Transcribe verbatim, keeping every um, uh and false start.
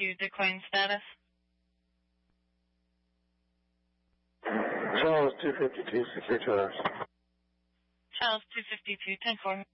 fifty-two, decline status. Charles two fifty-two, secure two hours. Charles two fifty-two, ten four.